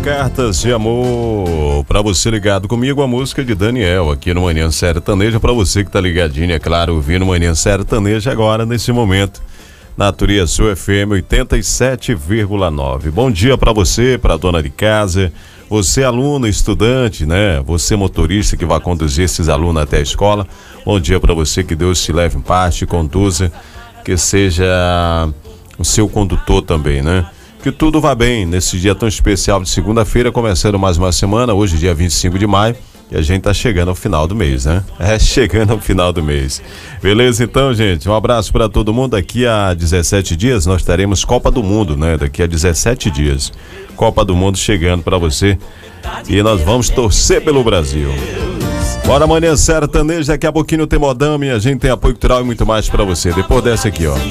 Cartas de Amor. Pra você ligado comigo, a música de Daniel aqui no Manhã Sertaneja. Pra você que tá ligadinho, é claro, ouvindo Manhã Sertaneja agora, nesse momento, na Turia Sul FM 87,9. Bom dia pra você, pra dona de casa, você aluno, estudante, né? Você motorista que vai conduzir esses alunos até a escola. Bom dia pra você, que Deus te leve em paz, te conduza, que seja o seu condutor também, né? Que tudo vá bem nesse dia tão especial de segunda-feira, começando mais uma semana, hoje dia 25 de maio, e a gente tá chegando ao final do mês, né? Chegando ao final do mês. Beleza então, gente? Um abraço para todo mundo. Daqui a 17 dias nós teremos Copa do Mundo, né? Daqui a 17 dias. Copa do Mundo chegando para você. E nós vamos torcer pelo Brasil. Bora, Manhã Sertaneja, daqui a pouquinho tem modão e a gente tem apoio cultural e muito mais pra você. Depois dessa aqui, ó.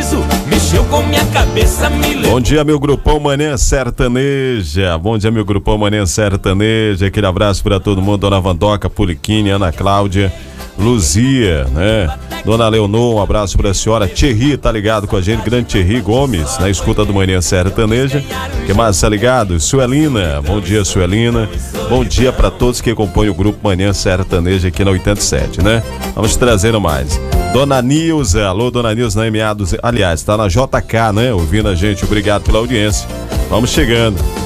Bom dia, meu grupão Manhã Sertaneja. Bom dia, meu grupão Manhã Sertaneja. Aquele abraço pra todo mundo. Dona Vandoca, Puliquini, Ana Cláudia, Luzia, né? Dona Leonor, um abraço pra senhora. Thierry tá ligado com a gente, grande Thierry Gomes, na escuta do Manhã Sertaneja. Que mais tá ligado? Suelina, bom dia, Suelina. Bom dia pra todos que acompanham o grupo Manhã Sertaneja aqui na 87, né? Vamos trazendo mais. Dona Nilza, alô, Dona Nilza na MA, aliás, tá na JK, né? Ouvindo a gente, obrigado pela audiência. Vamos chegando.